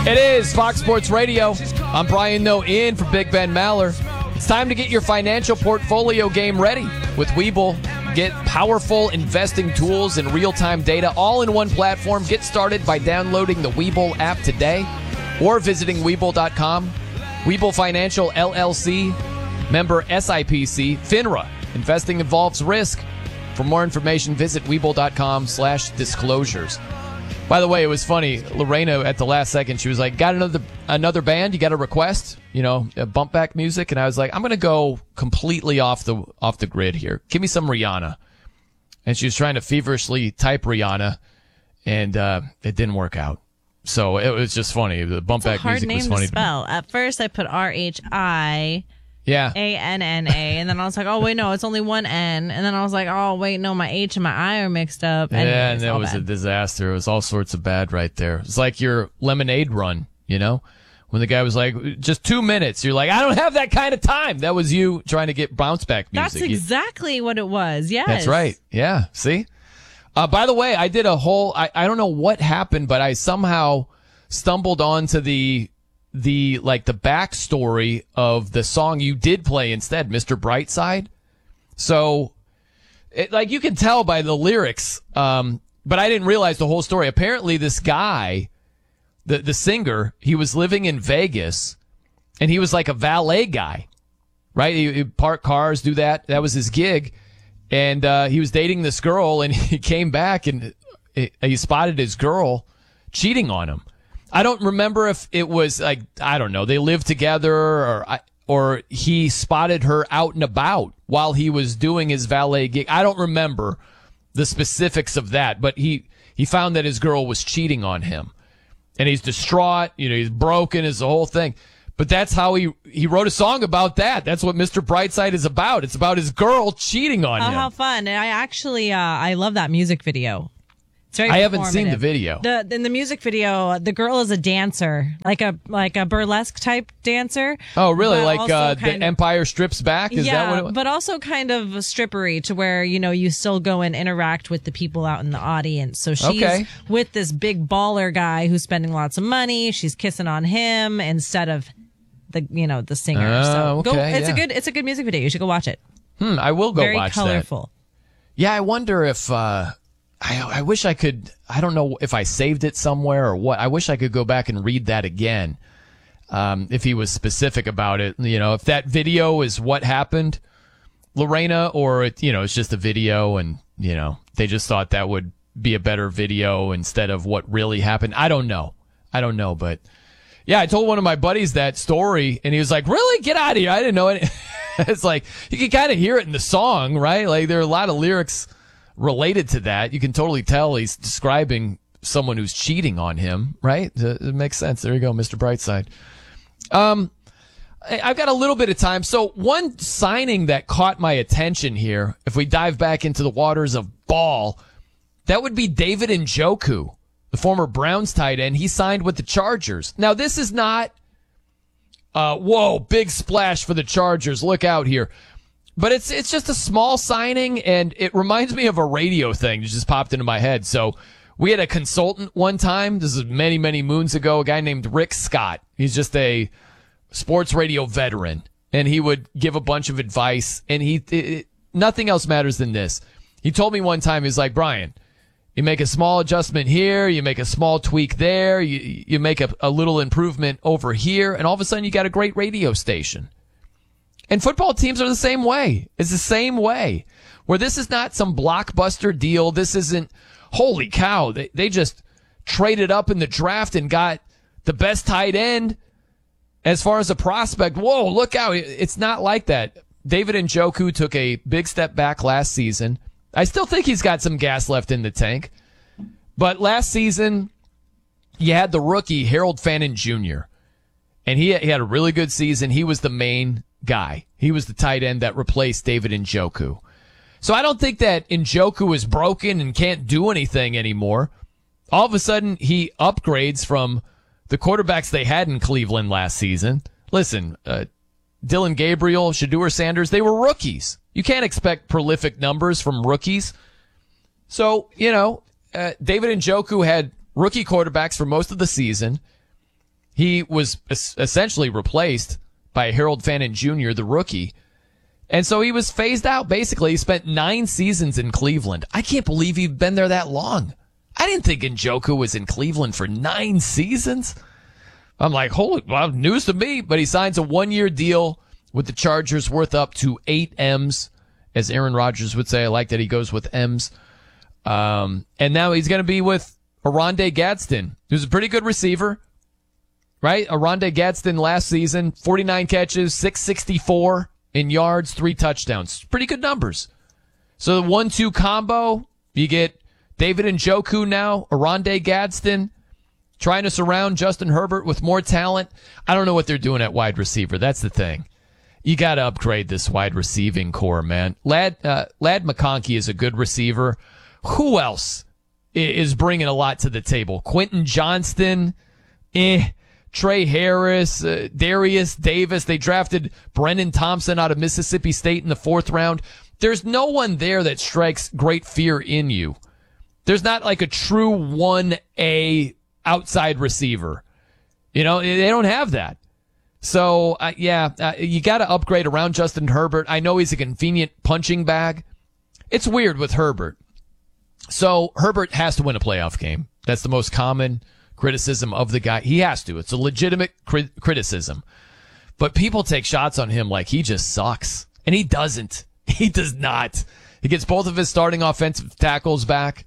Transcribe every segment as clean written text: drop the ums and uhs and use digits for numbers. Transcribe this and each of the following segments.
It is Fox Sports Radio. I'm Brian Noe in for Big Ben Maller. It's time to get your financial portfolio game ready with Webull. Get powerful investing tools and real-time data all in one platform. Get started by downloading the Webull app today or visiting Webull.com. Webull Financial LLC, member SIPC, FINRA. Investing involves risk. For more information, visit Webull.com/disclosures. By the way, it was funny. Lorena, at the last second, she was like, got another band? You got a request? Bump back music? And I was like, I'm going to go completely off the grid here. Give me some Rihanna. And she was trying to feverishly type Rihanna, and it didn't work out. So it was just funny. The bump back music was funny. Hard name to spell. At first, I put RHIANNA, and then I was like, oh, wait, no, it's only one N. And then I was like, oh, wait, no, my H and my I are mixed up. Yeah, and that was a disaster. It was all sorts of bad right there. It's like your lemonade run, when the guy was like, just 2 minutes. You're like, I don't have that kind of time. That was you trying to get bounce back music. That's exactly what it was. Yes. That's right. Yeah. See? By the way, I did a whole, I don't know what happened, but I somehow stumbled onto the backstory of the song you did play instead, Mr. Brightside. So, you can tell by the lyrics, but I didn't realize the whole story. Apparently, this guy, the singer, he was living in Vegas, and he was like a valet guy, right? He'd park cars, do that. That was his gig. And he was dating this girl, and he came back, and he spotted his girl cheating on him. I don't remember if it was I don't know, they lived together or he spotted her out and about while he was doing his valet gig. I don't remember the specifics of that, but he found that his girl was cheating on him. And he's distraught, he's broken, is the whole thing. But that's how he wrote a song about that. That's what Mr. Brightside is about. It's about his girl cheating on him. How fun. And I actually, I love that music video. I haven't seen the video. In the music video, the girl is a dancer, like a burlesque type dancer. Oh, really? Like the Empire Strips Back? Is that what it was? But also kind of strippery to where, you still go and interact with the people out in the audience. So she's with this big baller guy who's spending lots of money. She's kissing on him instead of the singer. So it's a good music video. You should go watch it. I will go watch that. Very colorful. Yeah, I wonder if I wish I could. I don't know if I saved it somewhere or what. I wish I could go back and read that again. If he was specific about it, if that video is what happened, Lorena, or it's just a video and they just thought that would be a better video instead of what really happened. I don't know, but yeah, I told one of my buddies that story and he was like, "Really? Get out of here! I didn't know it." It's like you can kind of hear it in the song, right? Like there are a lot of lyrics related to that. You can totally tell he's describing someone who's cheating on him, right? It makes sense. There you go, Mr. Brightside. I've got a little bit of time. So one signing that caught my attention here, if we dive back into the waters of ball, that would be David Njoku, the former Browns tight end. He signed with the Chargers. Now, this is not, big splash for the Chargers. Look out here. But it's just a small signing, and it reminds me of a radio thing that just popped into my head. So we had a consultant one time. This is many, many moons ago, a guy named Rick Scott. He's just a sports radio veteran, and he would give a bunch of advice, and nothing else matters than this. He told me one time, he's like, Brian, you make a small adjustment here, you make a small tweak there, you make a little improvement over here, and all of a sudden you got a great radio station. And football teams are the same way. It's the same way. Where this is not some blockbuster deal. This isn't, holy cow, they just traded up in the draft and got the best tight end as far as a prospect. Whoa, look out. It's not like that. David Njoku took a big step back last season. I still think he's got some gas left in the tank. But last season, you had the rookie, Harold Fannin Jr., and he had a really good season. He was the main guy. He was the tight end that replaced David Njoku. So I don't think that Njoku is broken and can't do anything anymore. All of a sudden, he upgrades from the quarterbacks they had in Cleveland last season. Listen, Dylan Gabriel, Shedeur Sanders, they were rookies. You can't expect prolific numbers from rookies. So, David Njoku had rookie quarterbacks for most of the season. he was essentially replaced by Harold Fannin Jr., the rookie. And so he was phased out, basically. He spent 9 seasons in Cleveland. I can't believe he'd been there that long. I didn't think Njoku was in Cleveland for 9 seasons. I'm like, holy, well, news to me. But he signs a 1-year deal with the Chargers worth up to 8 M's. As Aaron Rodgers would say, I like that he goes with M's. And now he's going to be with Oronde Gadsden, who's a pretty good receiver, right? Oronde Gadsden last season, 49 catches, 664 in yards, 3 touchdowns. Pretty good numbers. So the 1-2 combo, you get David Njoku now, Oronde Gadsden, trying to surround Justin Herbert with more talent. I don't know what they're doing at wide receiver. That's the thing. You got to upgrade this wide receiving core, man. Ladd McConkey is a good receiver. Who else is bringing a lot to the table? Quentin Johnston, Trey Harris, Darius Davis. They drafted Brennan Thompson out of Mississippi State in the 4th round. There's no one there that strikes great fear in you. There's not like a true 1A outside receiver. You know, they don't have that. So, you got to upgrade around Justin Herbert. I know he's a convenient punching bag. It's weird with Herbert. So, Herbert has to win a playoff game. That's the most common criticism of the guy. He has to. It's a legitimate criticism. But people take shots on him like he just sucks. And he doesn't. He does not. He gets both of his starting offensive tackles back.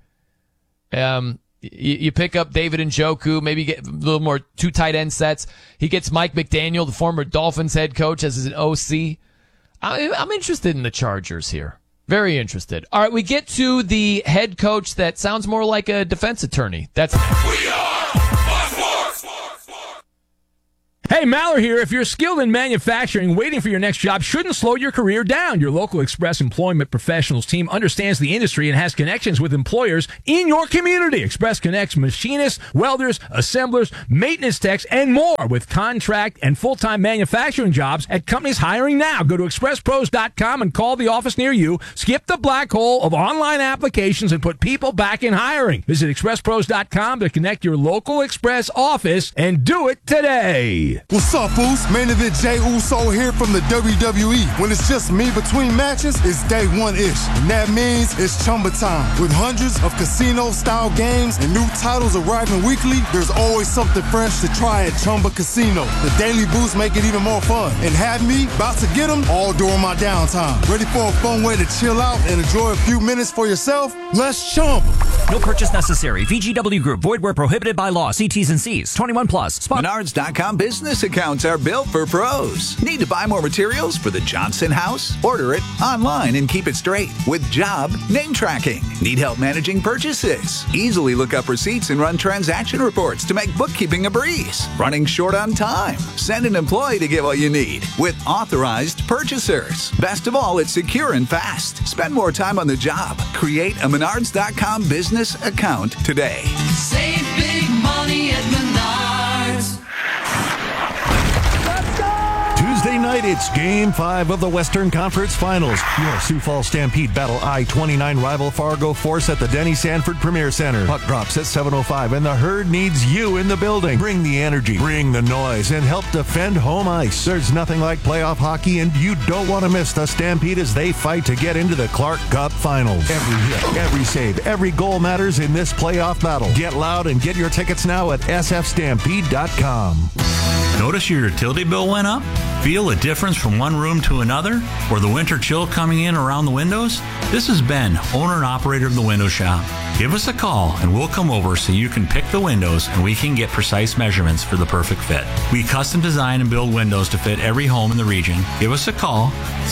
You pick up David Njoku, maybe get a little more 2 tight end sets. He gets Mike McDaniel, the former Dolphins head coach, as an OC. I'm interested in the Chargers here. Very interested. All right, we get to the head coach that sounds more like a defense attorney. We are Fox Sports. Hey, Maller here. If you're skilled in manufacturing, waiting for your next job shouldn't slow your career down. Your local Express Employment Professionals team understands the industry and has connections with employers in your community. Express connects machinists, welders, assemblers, maintenance techs, and more with contract and full-time manufacturing jobs at companies hiring now. Go to expresspros.com and call the office near you. Skip the black hole of online applications and put people back in hiring. Visit expresspros.com to connect your local Express office and do it today. What's up, fools? Main event Jey Uso here from the WWE. When it's just me between matches, it's day 1-ish. And that means it's Chumba time. With hundreds of casino-style games and new titles arriving weekly, there's always something fresh to try at Chumba Casino. The daily boosts make it even more fun. And have me about to get them all during my downtime. Ready for a fun way to chill out and enjoy a few minutes for yourself? Let's Chumba. No purchase necessary. VGW Group. Void where prohibited by law. See T's and C's. 21 plus. Menards.com business accounts are built for pros. Need to buy more materials for the Johnson house? Order it online and keep it straight with job name tracking. Need help managing purchases? Easily look up receipts and run transaction reports to make bookkeeping a breeze. Running short on time? Send an employee to get what you need with authorized purchasers. Best of all, it's secure and fast. Spend more time on the job. Create a Menards.com business account today. Save big money at Menards. Tuesday night, it's Game 5 of the Western Conference Finals. Your Sioux Falls Stampede battle I-29 rival Fargo Force at the Denny Sanford Premier Center. Puck drops at 7:05, and the Herd needs you in the building. Bring the energy, bring the noise, and help defend home ice. There's nothing like playoff hockey, and you don't want to miss the Stampede as they fight to get into the Clark Cup Finals. Every hit, every save, every goal matters in this playoff battle. Get loud and get your tickets now at sfstampede.com. Notice your utility bill went up? Feel a difference from one room to another? Or the winter chill coming in around the windows? This is Ben, owner and operator of the Window Shop. Give us a call and we'll come over so you can pick the windows and we can get precise measurements for the perfect fit. We custom design and build windows to fit every home in the region. Give us a call,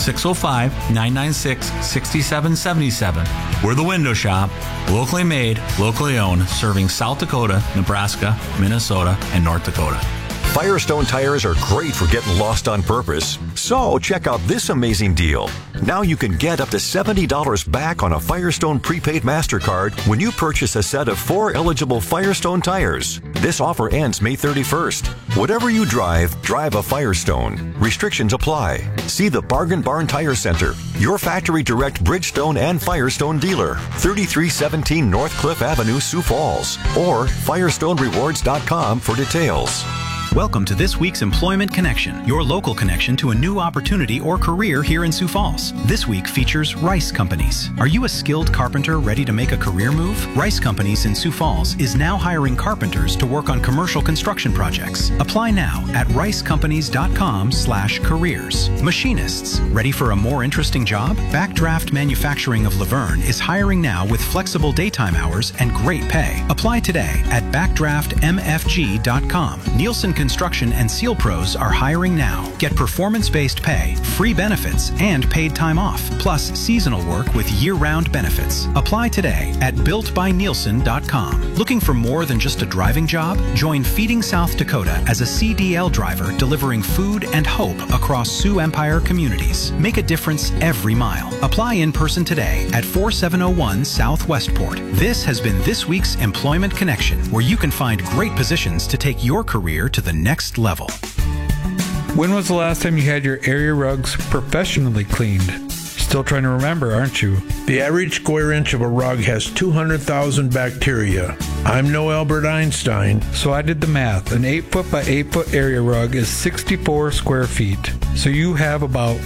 605-996-6777. We're the Window Shop, locally made, locally owned, serving South Dakota, Nebraska, Minnesota, and North Dakota. Firestone tires are great for getting lost on purpose. So check out this amazing deal. Now you can get up to $70 back on a Firestone prepaid MasterCard when you purchase a set of 4 eligible Firestone tires. This offer ends May 31st. Whatever you drive, drive a Firestone. Restrictions apply. See the Bargain Barn Tire Center, your factory direct Bridgestone and Firestone dealer, 3317 North Cliff Avenue, Sioux Falls, or FirestoneRewards.com for details. Welcome to this week's Employment Connection, your local connection to a new opportunity or career here in Sioux Falls. This week features Rice Companies. Are you a skilled carpenter ready to make a career move? Rice Companies in Sioux Falls is now hiring carpenters to work on commercial construction projects. Apply now at ricecompanies.com/careers. Machinists, ready for a more interesting job? Backdraft Manufacturing of Laverne is hiring now with flexible daytime hours and great pay. Apply today at backdraftmfg.com. Nielsen Construction and Seal Pros are hiring now. Get performance-based pay, free benefits, and paid time off, plus seasonal work with year-round benefits. Apply today at builtbynielsen.com. Looking for more than just a driving job? Join Feeding South Dakota as a CDL driver delivering food and hope across Sioux Empire communities. Make a difference every mile. Apply in person today at 4701 South Westport. This has been this week's Employment Connection, where you can find great positions to take your career to the next level. When was the last time you had your area rugs professionally cleaned? Still trying to remember, aren't you? The average square inch of a rug has 200,000 bacteria. I'm no Albert Einstein. So I did the math. An 8-foot by 8-foot area rug is 64 square feet. So you have about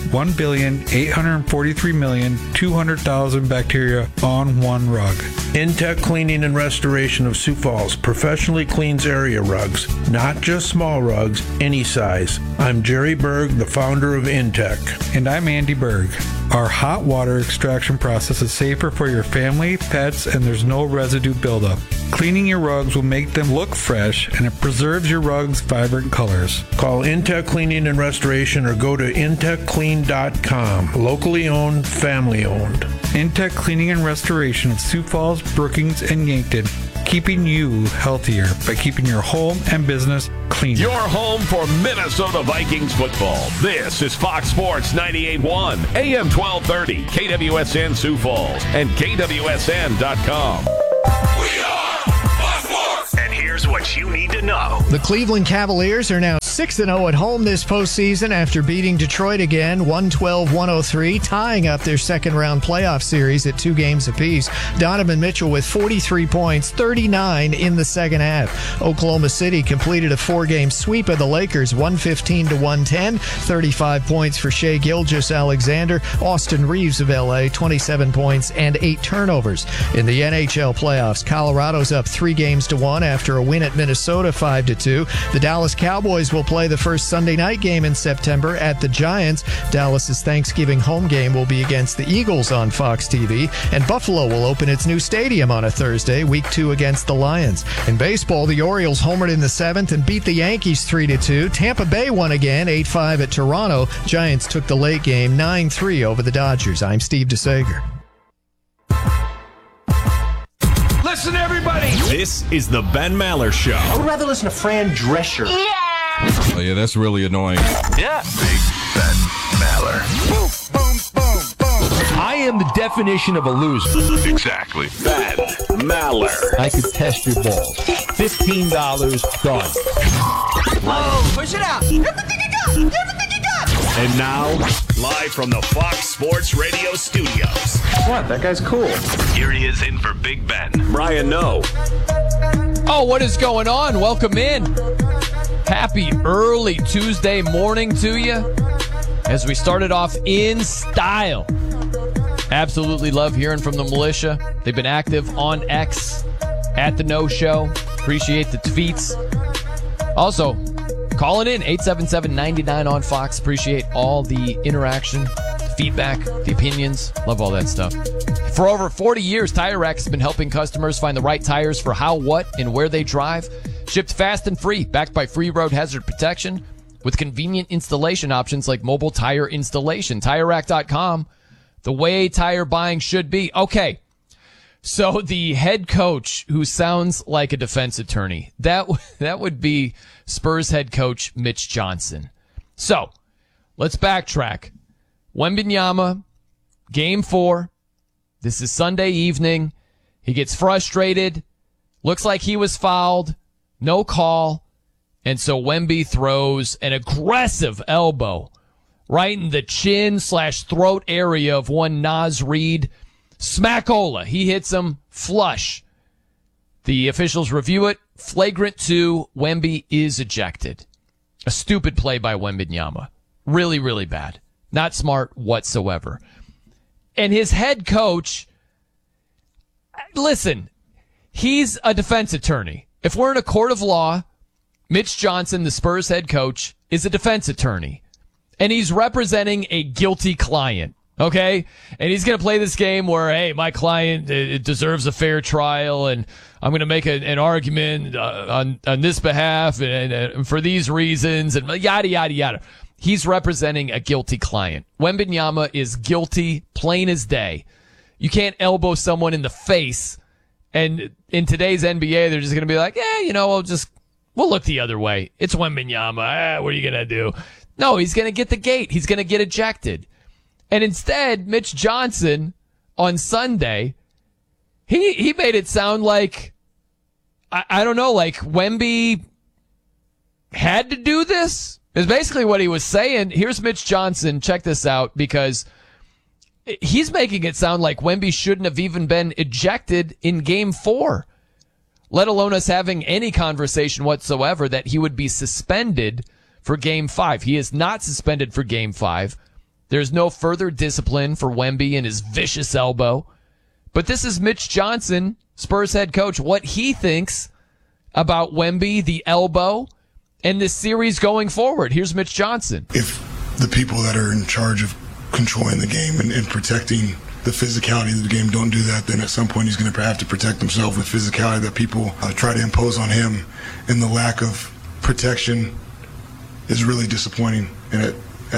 1,843,200,000 bacteria on one rug. Intech Cleaning and Restoration of Sioux Falls professionally cleans area rugs, not just small rugs, any size. I'm Jerry Berg, the founder of Intech. And I'm Andy Berg. Our hot water extraction process is safer for your family, pets, and there's no residue buildup. Cleaning your rugs will make them look fresh, and it preserves your rugs' vibrant colors. Call Intech Cleaning and Restoration or go to intechclean.com. Locally owned, family owned. Intech Cleaning and Restoration of Sioux Falls, Brookings, and Yankton, keeping you healthier by keeping your home and business cleaner. Your home for Minnesota Vikings football. This is Fox Sports 98.1, AM 1230, KWSN Sioux Falls, and KWSN.com. We are Fox Sports. And here's what you need to know. The Cleveland Cavaliers are now 6-0 at home this postseason after beating Detroit again, 112-103, tying up their second-round playoff series at 2 games apiece. Donovan Mitchell with 43 points, 39 in the second half. Oklahoma City completed a 4-game sweep of the Lakers, 115-110, 35 points for Shai Gilgeous-Alexander. Austin Reeves of L.A., 27 points and 8 turnovers. In the NHL playoffs, Colorado's up 3-1 after a win at Minnesota 5-2. The Dallas Cowboys will play the first Sunday night game in September at the Giants. Dallas's Thanksgiving home game will be against the Eagles on Fox TV, and Buffalo will open its new stadium on a Thursday, week 2 against the Lions. In baseball, the Orioles homered in the 7th and beat the Yankees 3-2. Tampa Bay won again, 8-5 at Toronto. Giants took the late game 9-3 over the Dodgers. I'm Steve DeSager. Listen, everybody. This is the Ben Maller Show. I would rather listen to Fran Drescher. Oh, yeah, that's really annoying. Yeah. Big Ben Maller. Boom, boom, boom, boom. I am the definition of a loser. Exactly. Ben Maller. I could test your balls. $15 done. Whoa, push it out. Everything you got. Everything you got. And now, live from the Fox Sports Radio studios. What? That guy's cool. Here he is in for Big Ben. Brian Noe. Oh, what is going on? Welcome in. Happy early Tuesday morning to you as we started off in style. Absolutely love hearing from the militia. They've been active on X at the No Show. Appreciate the tweets. Also, calling in 877-99 on Fox. Appreciate all the interaction, the feedback, the opinions. Love all that stuff. For over 40 years, Tire Rack has been helping customers find the right tires for how, what, and where they drive. Shipped fast and free, backed by free road hazard protection with convenient installation options like mobile tire installation. TireRack.com, the way tire buying should be. Okay, so the head coach who sounds like a defense attorney, that would be Spurs head coach Mitch Johnson. So let's backtrack. Wembanyama, game 4. This is Sunday evening. He gets frustrated. Looks like he was fouled. No call. And so Wemby throws an aggressive elbow right in the chin/throat area of one Naz Reid. Smackola. He hits him flush. The officials review it. Flagrant 2. Wemby is ejected. A stupid play by Wembanyama. Really, really bad. Not smart whatsoever. And his head coach, listen, he's a defense attorney. If we're in a court of law, Mitch Johnson, the Spurs head coach, is a defense attorney. And he's representing a guilty client. Okay? And he's going to play this game where, hey, my client deserves a fair trial, and I'm going to make an argument on this behalf and for these reasons, and yada, yada, yada. He's representing a guilty client. Wembanyama is guilty, plain as day. You can't elbow someone in the face, and in today's NBA, they're just going to be like, we'll look the other way. It's Wembanyama. What are you going to do? No, he's going to get the gate. He's going to get ejected. And instead, Mitch Johnson on Sunday, he made it sound like, I don't know, like Wemby had to do this? Is basically what he was saying. Here's Mitch Johnson. Check this out, because he's making it sound like Wemby shouldn't have even been ejected in Game 4, let alone us having any conversation whatsoever that he would be suspended for Game 5. He is not suspended for Game 5. There's no further discipline for Wemby and his vicious elbow. But this is Mitch Johnson, Spurs head coach, what he thinks about Wemby, the elbow, and this series going forward. Here's Mitch Johnson. If the people that are in charge of controlling the game and protecting the physicality of the game don't do that, then at some point he's going to have to protect himself with physicality that people try to impose on him. And the lack of protection is really disappointing. And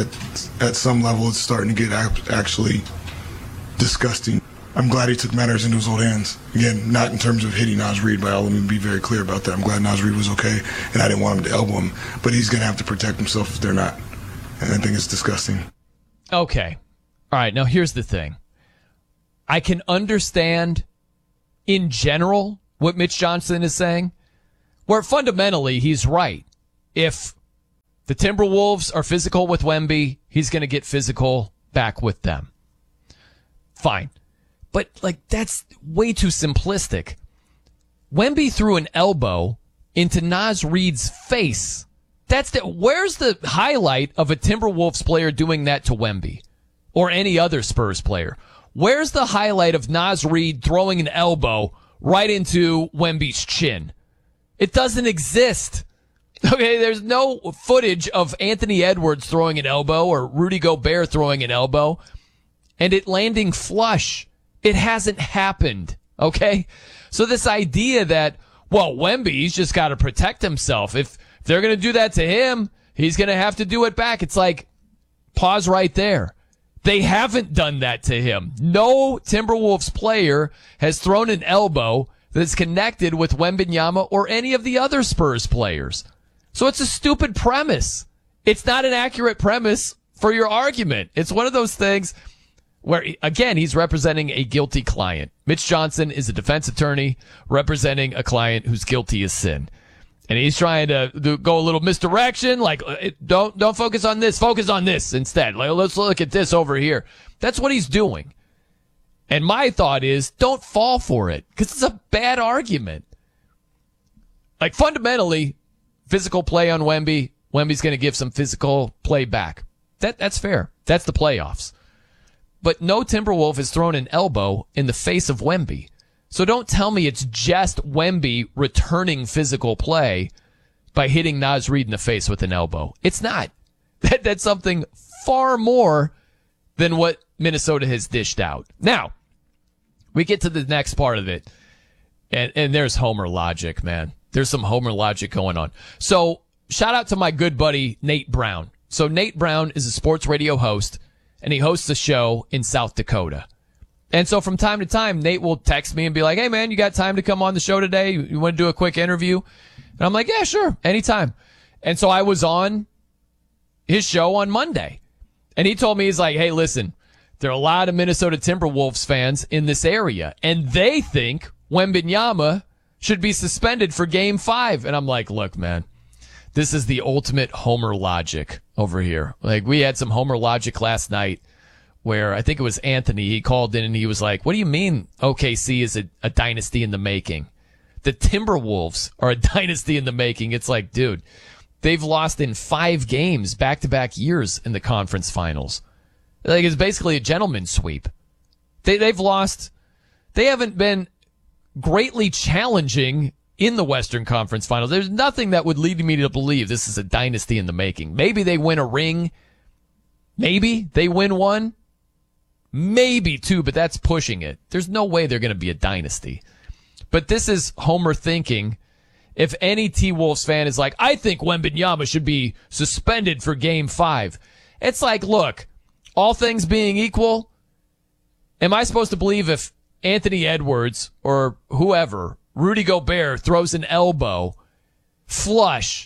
at some level, it's starting to get actually disgusting. I'm glad he took matters into his own hands. Again, not in terms of hitting Naz Reid, but let me be very clear about that. I'm glad Naz Reid was okay, and I didn't want him to elbow him. But he's going to have to protect himself if they're not. And I think it's disgusting. Okay. All right, now here's the thing. I can understand, in general, what Mitch Johnson is saying, where fundamentally he's right. If the Timberwolves are physical with Wemby, he's going to get physical back with them. Fine. But, that's way too simplistic. Wemby threw an elbow into Naz Reid's face. Where's the highlight of a Timberwolves player doing that to Wemby? Or any other Spurs player? Where's the highlight of Naz Reid throwing an elbow right into Wemby's chin? It doesn't exist. Okay, there's no footage of Anthony Edwards throwing an elbow or Rudy Gobert throwing an elbow and it landing flush. It hasn't happened, okay? So this idea that, Wemby's just got to protect himself. If they're going to do that to him, he's going to have to do it back. It's like, pause right there. They haven't done that to him. No Timberwolves player has thrown an elbow that's connected with Wembanyama or any of the other Spurs players. So it's a stupid premise. It's not an accurate premise for your argument. It's one of those things where, again, he's representing a guilty client. Mitch Johnson is a defense attorney representing a client who's guilty as sin. And he's trying to go a little misdirection, like, don't focus on this instead. Like, let's look at this over here. That's what he's doing. And my thought is, don't fall for it, because it's a bad argument. Like, fundamentally, physical play on Wemby, Wemby's going to give some physical play back. That's fair. That's the playoffs. But no Timberwolf has thrown an elbow in the face of Wemby. So don't tell me it's just Wemby returning physical play by hitting Naz Reid in the face with an elbow. It's not. That's something far more than what Minnesota has dished out. Now, we get to the next part of it, and there's Homer logic, man. There's some Homer logic going on. So shout out to my good buddy, Nate Brown. So Nate Brown is a sports radio host, and he hosts a show in South Dakota. And so from time to time, Nate will text me and be like, hey, man, you got time to come on the show today? You want to do a quick interview? And I'm like, yeah, sure, anytime. And so I was on his show on Monday. And he told me, he's like, hey, listen, there are a lot of Minnesota Timberwolves fans in this area, and they think Wembanyama should be suspended for Game 5. And I'm like, look, man, this is the ultimate Homer logic over here. Like, we had some Homer logic last night where I think it was Anthony. He called in and he was like, what do you mean OKC is a dynasty in the making? The Timberwolves are a dynasty in the making. It's like, dude, they've lost in 5 games back-to-back years in the conference finals. Like, it's basically a gentleman's sweep. They've lost. They haven't been greatly challenging in the Western Conference Finals. There's nothing that would lead me to believe this is a dynasty in the making. Maybe they win a ring. Maybe they win one. Maybe 2, but that's pushing it. There's no way they're going to be a dynasty. But this is Homer thinking. If any T-Wolves fan is like, I think Wembanyama should be suspended for Game 5. It's like, look, all things being equal, am I supposed to believe if Anthony Edwards or whoever, Rudy Gobert, throws an elbow, flush,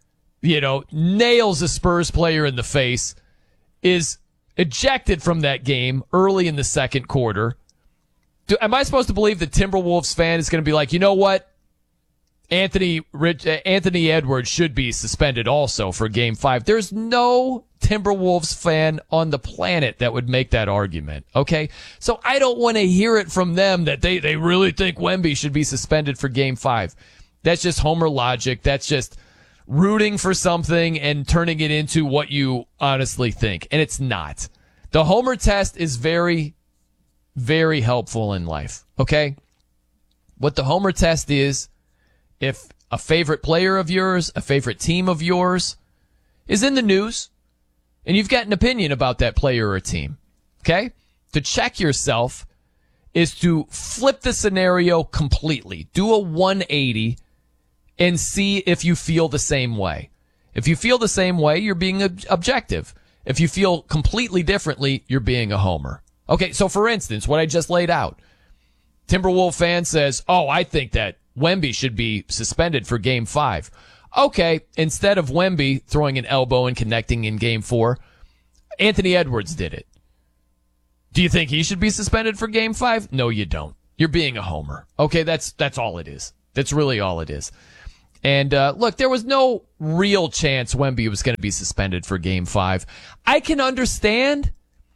nails a Spurs player in the face, is ejected from that game early in the second quarter? Am I supposed to believe the Timberwolves fan is going to be like, you know what? Anthony Edwards should be suspended also for Game 5. There's no Timberwolves fan on the planet that would make that argument, okay? So I don't want to hear it from them that they really think Wemby should be suspended for Game 5. That's just Homer logic. That's just rooting for something and turning it into what you honestly think. And it's not. The Homer test is very, very helpful in life, okay? What the Homer test is, if a favorite player of yours, a favorite team of yours is in the news, and you've got an opinion about that player or team, okay? To check yourself is to flip the scenario completely. Do a 180 and see if you feel the same way. If you feel the same way, you're being objective. If you feel completely differently, you're being a homer. Okay, so for instance, what I just laid out. Timberwolves fan says, I think that Wemby should be suspended for Game 5. Okay, instead of Wemby throwing an elbow and connecting in Game 4, Anthony Edwards did it. Do you think he should be suspended for Game 5? No, you don't. You're being a homer. Okay, that's all it is. That's really all it is. And look, there was no real chance Wemby was going to be suspended for Game 5. I can understand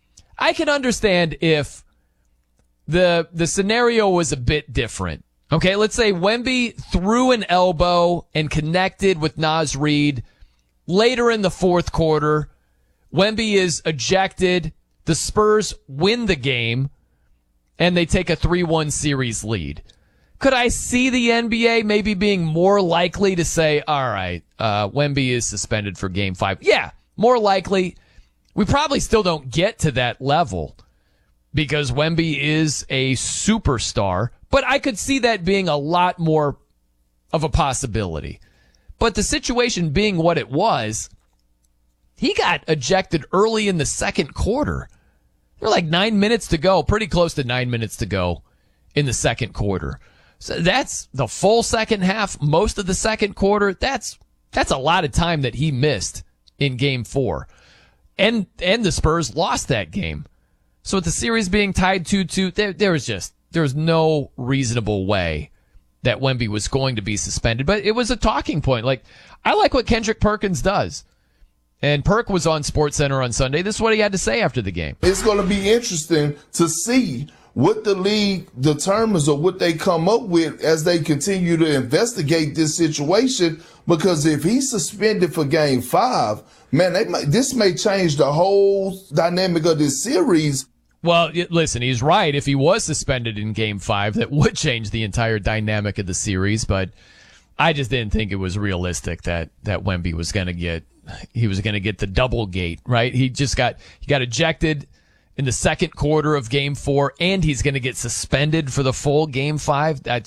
if the scenario was a bit different. Okay, let's say Wemby threw an elbow and connected with Naz Reid later in the fourth quarter. Wemby is ejected. The Spurs win the game, and they take a 3-1 series lead. Could I see the NBA maybe being more likely to say, all right, Wemby is suspended for Game 5? Yeah, more likely. We probably still don't get to that level because Wemby is a superstar. But I could see that being a lot more of a possibility. But the situation being what it was, he got ejected early in the second quarter. There were like 9 minutes to go, pretty close to 9 minutes to go in the second quarter. So that's the full second half, most of the second quarter. That's a lot of time that he missed in Game 4. And the Spurs lost that game. So with the series being tied 2-2, there was no reasonable way that Wemby was going to be suspended, but it was a talking point. Like, I like what Kendrick Perkins does. And Perk was on SportsCenter on Sunday. This is what he had to say after the game. It's going to be interesting to see what the league determines or what they come up with as they continue to investigate this situation, because if he's suspended for Game 5, man, this may change the whole dynamic of this series. Well, listen, he's right. If he was suspended in Game 5, that would change the entire dynamic of the series. But I just didn't think it was realistic that Wemby was going to get the double gate, right? He got ejected in the second quarter of Game 4, and he's going to get suspended for the full Game 5. I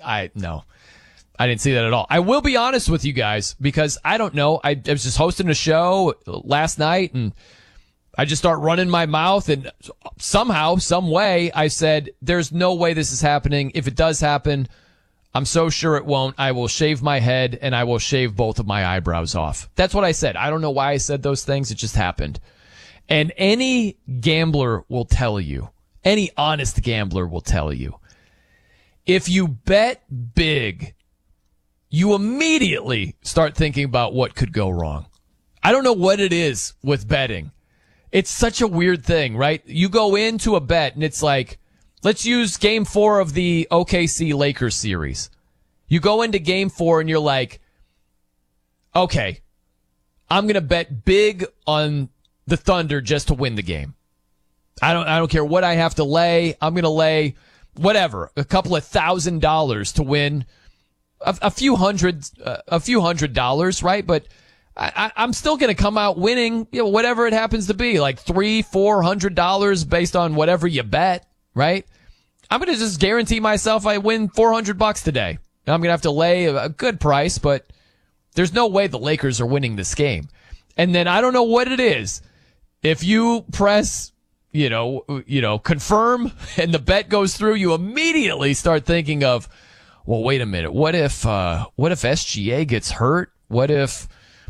didn't see that at all. I will be honest with you guys, because I don't know. I was just hosting a show last night, and I just start running my mouth, and somehow, some way, I said, there's no way this is happening. If it does happen, I'm so sure it won't. I will shave my head, and I will shave both of my eyebrows off. That's what I said. I don't know why I said those things. It just happened. And any gambler will tell you, any honest gambler will tell you, if you bet big, you immediately start thinking about what could go wrong. I don't know what it is with betting. It's such a weird thing, right? You go into a bet and it's like, let's use Game 4 of the OKC Lakers series. You go into Game 4 and you're like, okay, I'm going to bet big on the Thunder just to win the game. I don't care what I have to lay. I'm going to lay whatever, a couple of $1,000 to win a few $100, right? But I'm still going to come out winning, whatever it happens to be, like $300-$400 based on whatever you bet, right? I'm going to just guarantee myself I win $400 today. I'm going to have to lay a good price, but there's no way the Lakers are winning this game. And then I don't know what it is. If you press, confirm and the bet goes through, you immediately start thinking of, well, wait a minute. What if SGA gets hurt? What if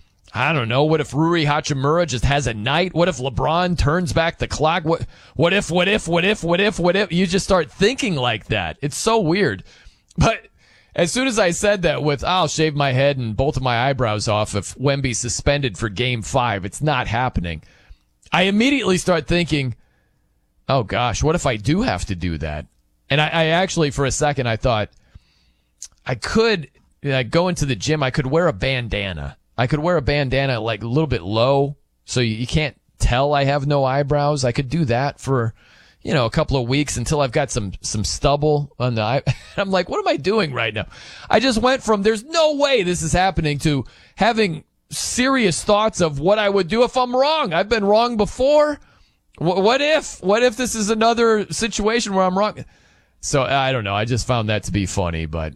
Rui Hachimura just has a night? What if LeBron turns back the clock? What if? You just start thinking like that. It's so weird. But as soon as I said that I'll shave my head and both of my eyebrows off if Wemby's suspended for Game 5, it's not happening. I immediately start thinking, oh gosh, what if I do have to do that? And I actually, for a second, I thought I could go into the gym. I could wear a bandana. I could wear a bandana like a little bit low so you can't tell I have no eyebrows. I could do that for, a couple of weeks until I've got some stubble on the eye. I'm like, what am I doing right now? I just went from there's no way this is happening to having serious thoughts of what I would do if I'm wrong. I've been wrong before. What if this is another situation where I'm wrong? So I don't know. I just found that to be funny, but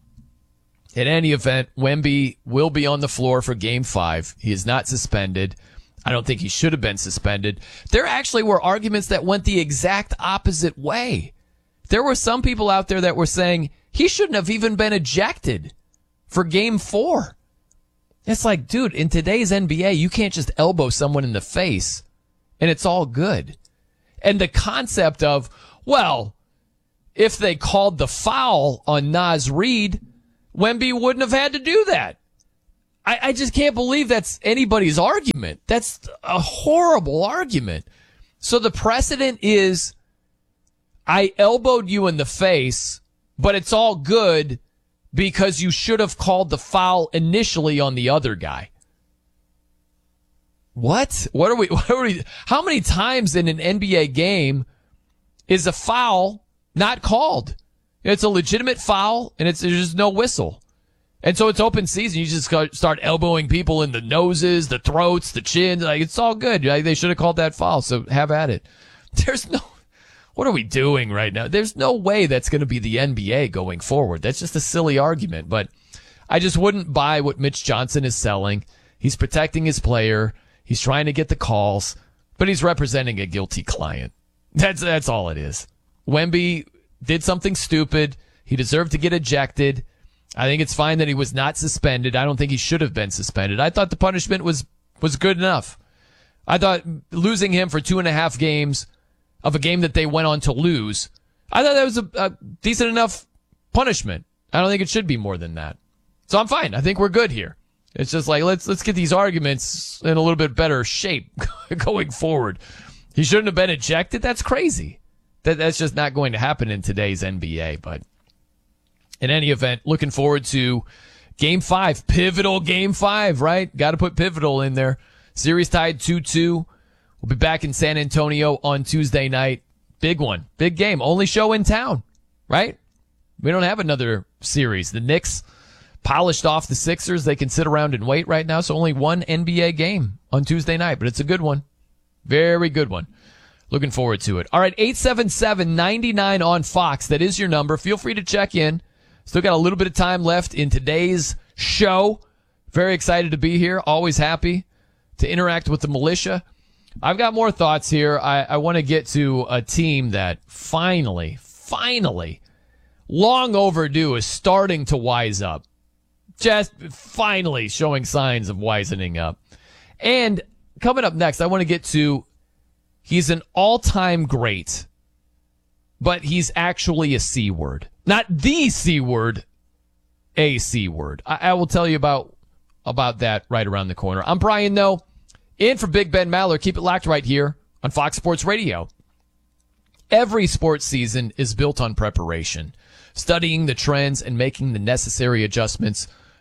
in any event, Wemby will be on the floor for Game 5. He is not suspended. I don't think he should have been suspended. There actually were arguments that went the exact opposite way. There were some people out there that were saying he shouldn't have even been ejected for Game 4. It's like, dude, in today's NBA, you can't just elbow someone in the face and it's all good. And the concept of, well, if they called the foul on Naz Reid, Wemby wouldn't have had to do that. I just can't believe that's anybody's argument. That's a horrible argument. So the precedent is I elbowed you in the face, but it's all good because you should have called the foul initially on the other guy. What are we, how many times in an NBA game is a foul not called? It's a legitimate foul and there's just no whistle. And so it's open season. You just start elbowing people in the noses, the throats, the chins. Like, it's all good. They should have called that foul. So have at it. What are we doing right now? There's no way that's going to be the NBA going forward. That's just a silly argument. But I just wouldn't buy what Mitch Johnson is selling. He's protecting his player. He's trying to get the calls, but he's representing a guilty client. That's all it is. Wemby did something stupid. He deserved to get ejected. I think it's fine that he was not suspended. I don't think he should have been suspended. I thought the punishment was good enough. I thought losing him for 2.5 games of a game that they went on to lose, I thought that was a decent enough punishment. I don't think it should be more than that. So I'm fine. I think we're good here. It's just like, let's get these arguments in a little bit better shape going forward. He shouldn't have been ejected. That's crazy. That's just not going to happen in today's NBA. But in any event, looking forward to Game 5, pivotal Game 5, right? Got to put pivotal in there. Series tied 2-2. We'll be back in San Antonio on Tuesday night. Big one, big game. Only show in town, right? We don't have another series. The Knicks polished off the Sixers. They can sit around and wait right now. So only one NBA game on Tuesday night, but it's a good one. Very good one. Looking forward to it. All right, 877-99 on Fox. That is your number. Feel free to check in. Still got a little bit of time left in today's show. Very excited to be here. Always happy to interact with the militia. I've got more thoughts here. I want to get to a team that finally, long overdue, is starting to wise up. Just finally showing signs of wisening up. And coming up next, I want to get to, he's an all-time great, but he's actually a C word. Not the C word, a C word. I will tell you about that right around the corner. I'm Brian Noe, in for Big Ben Maller. Keep it locked right here on Fox Sports Radio. Every sports season is built on preparation, studying the trends and making the necessary adjustments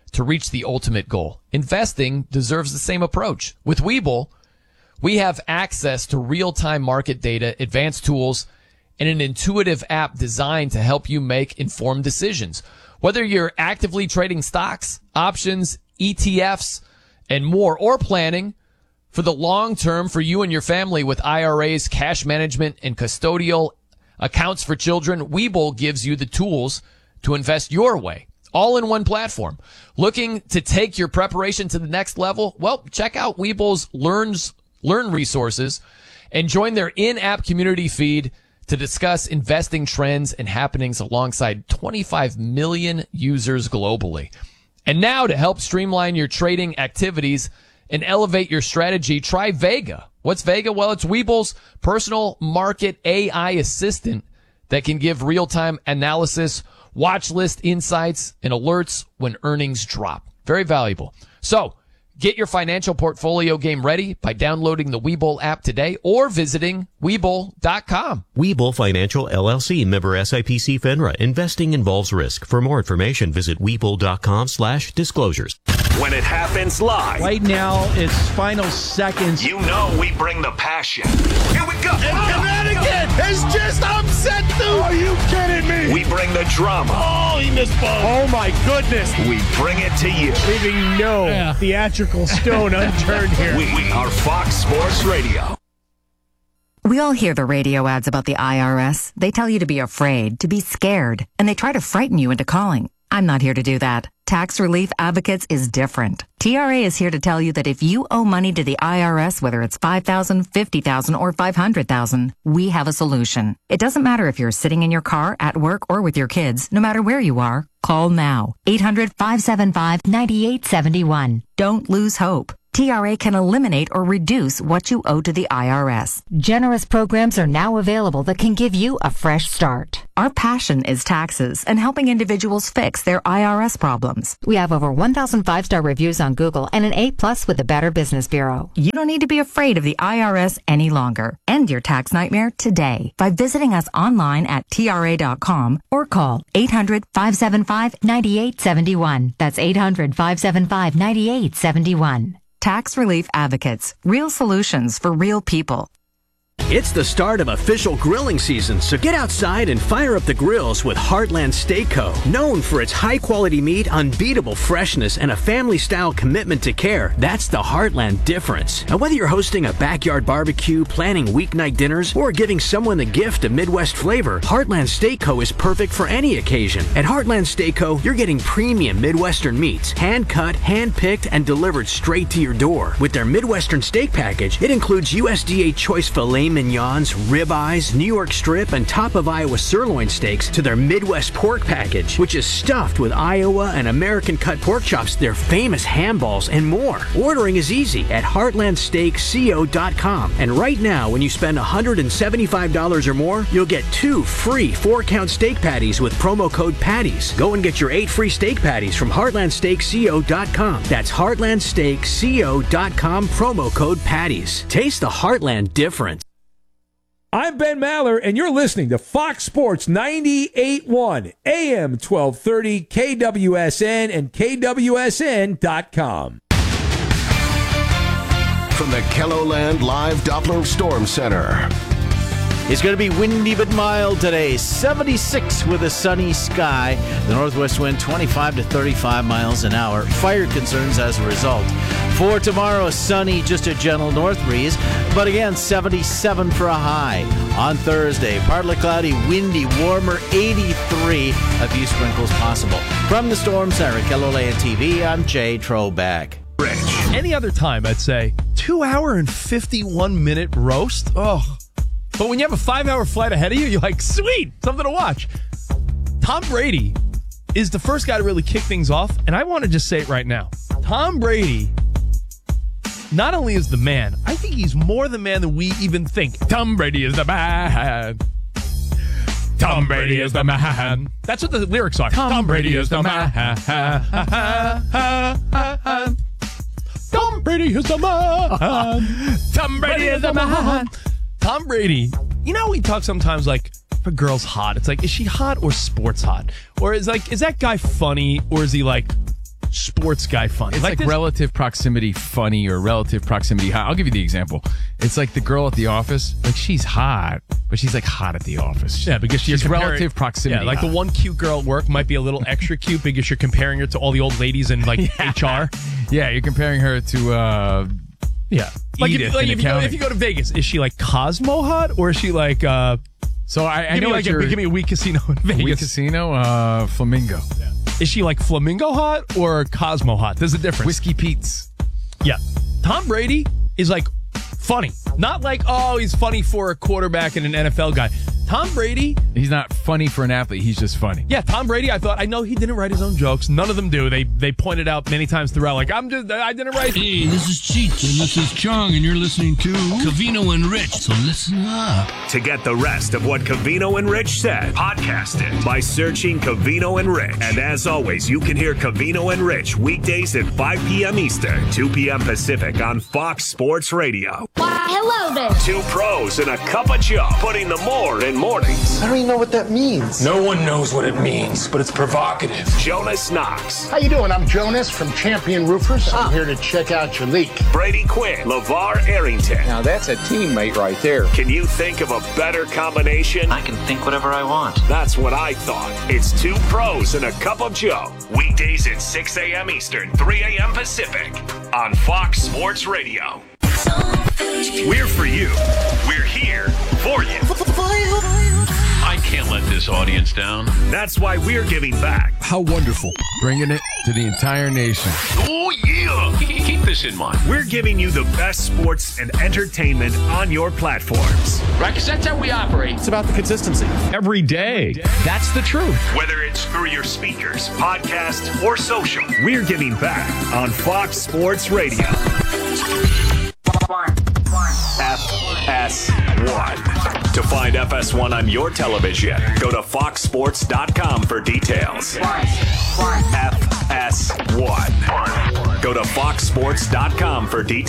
to reach the ultimate goal. Investing deserves the same approach. With Webull, we have access to real-time market data, advanced tools, and an intuitive app designed to help you make informed decisions. Whether you're actively trading stocks, options, ETFs, and more, or planning for the long term for you and your family with IRAs, cash management, and custodial accounts for children, Webull gives you the tools to invest your way, all in one platform. Looking to take your preparation to the next level? Well, check out Webull's Learn resources and join their in-app community feed to discuss investing trends and happenings alongside 25 million users globally. And now to help streamline your trading activities and elevate your strategy, try Vega. What's Vega? Well, it's Webull's personal market AI assistant that can give real-time analysis, watch list insights, and alerts when earnings drop. Very valuable. So, get your financial portfolio game ready by downloading the Webull app today or visiting Webull.com. Webull Financial LLC, member SIPC FINRA. Investing involves risk. For more information, visit Webull.com/disclosures. When it happens live. Right now, it's final seconds. You know we bring the passion. Here we go. And that again is just upset, dude. Are you kidding me? We bring the drama. Oh, he missed both. Oh, my goodness. We bring it to you. Leaving no theatrical stone unturned here. We are Fox Sports Radio. We all hear the radio ads about the IRS. They tell you to be afraid, to be scared, and they try to frighten you into calling. I'm not here to do that. Tax Relief Advocates is different. TRA is here to tell you that if you owe money to the IRS, whether it's $5,000, $50,000, or $500,000, we have a solution. It doesn't matter if you're sitting in your car, at work, or with your kids. No matter where you are, call now. 800-575-9871. Don't lose hope. TRA can eliminate or reduce what you owe to the IRS. Generous programs are now available that can give you a fresh start. Our passion is taxes and helping individuals fix their IRS problems. We have over 1,000 5-star reviews on Google and an A+ with the Better Business Bureau. You don't need to be afraid of the IRS any longer. End your tax nightmare today by visiting us online at TRA.com or call 800-575-9871. That's 800-575-9871. Tax Relief Advocates. Real solutions for real people. It's the start of official grilling season, so get outside and fire up the grills with Heartland Steak Co. Known for its high-quality meat, unbeatable freshness, and a family-style commitment to care, that's the Heartland difference. Now, whether you're hosting a backyard barbecue, planning weeknight dinners, or giving someone the gift of Midwest flavor, Heartland Steak Co. is perfect for any occasion. At Heartland Steak Co., you're getting premium Midwestern meats, hand-cut, hand-picked, and delivered straight to your door. With their Midwestern steak package, it includes USDA choice filet mignons, ribeyes, New York strip, and top of Iowa sirloin steaks to their Midwest pork package, which is stuffed with Iowa and American cut pork chops, their famous ham balls, and more. Ordering is easy at heartlandsteakco.com. And right now, when you spend $175 or more, you'll get 2 free 4-count steak patties with promo code PATTIES. Go and get your 8 free steak patties from heartlandsteakco.com. That's heartlandsteakco.com, promo code PATTIES. Taste the Heartland difference. I'm Ben Maller, and you're listening to Fox Sports 98.1, AM 1230, KWSN, and KWSN.com. From the KELOLAND Live Doppler Storm Center. It's going to be windy but mild today. 76 with a sunny sky. The northwest wind 25 to 35 miles an hour. Fire concerns as a result. For tomorrow, sunny, just a gentle north breeze. But again, 77 for a high. On Thursday, partly cloudy, windy, warmer, 83. A few sprinkles possible. From the Storm Center at KELOLAND TV, I'm Jay Troback. Any other time, I'd say 2 hour and 51 minute roast. Oh. But when you have a 5-hour flight ahead of you, you're like, sweet, something to watch. Tom Brady is the first guy to really kick things off, and I want to just say it right now. Tom Brady not only is the man, I think he's more the man than we even think. Tom Brady is the man. Tom Brady is the man. That's what the lyrics are. Tom Brady is the man. Tom Brady is the man. Tom Brady is the man. Tom Brady, you know, we talk sometimes like, if a girl's hot, it's like, is she hot or sports hot? Or is that guy funny, or is he like sports guy funny. It's like this- relative proximity funny or relative proximity hot. I'll give you the example. It's like the girl at the office. Like, she's hot, but she's like hot at the office. Yeah, because she's relative proximity. Yeah, like hot. the one cute girl at work might be a little extra cute because you're comparing her to all the old ladies in like HR. Yeah, you're comparing her to Like, Edith in if accounting. you go to Vegas, is she like Cosmo hot or is she like? So I give know me what give me a weak casino in Vegas. Weak casino, Flamingo. Is she like Flamingo hot or Cosmo hot? There's a difference. Whiskey Pete's. Yeah. Tom Brady is like funny. Not like, oh, he's funny for a quarterback and an NFL guy. Tom Brady. He's not funny for an athlete. He's just funny. Yeah, Tom Brady, I know he didn't write his own jokes. None of them do. They pointed out many times throughout, like, I didn't write. Hey, this is Cheech, and this is Chung, and you're listening to Covino and Rich, so listen up. To get the rest of what Covino and Rich said, podcast it by searching Covino and Rich. And as always, you can hear Covino and Rich weekdays at 5 p.m. Eastern, 2 p.m. Pacific on Fox Sports Radio. Why, hello there. Two pros and a cup of Joe, putting the more in mornings. I don't even know what that means. No one knows what it means, but it's provocative. Jonas Knox. How you doing? I'm Jonas from Champion Roofers. I'm here to check out your leak. Brady Quinn. LeVar Arrington. Now that's a teammate right there. Can you think of a better combination? I can think whatever I want. That's what I thought. It's two pros and a cup of Joe. Weekdays at 6 a.m. Eastern, 3 a.m. Pacific on Fox Sports Radio. We're for you. We're here for you. I can't let this audience down. That's why we're giving back. How wonderful. Bringing it to the entire nation. Oh, yeah. Keep this in mind. We're giving you the best sports and entertainment on your platforms. Right, because that's how we operate. It's about the consistency. Every day. That's the truth. Whether it's through your speakers, podcast, or social, we're giving back on Fox Sports Radio. FS1. To find FS1 on your television, go to foxsports.com for details. FS1. Go to foxsports.com for details.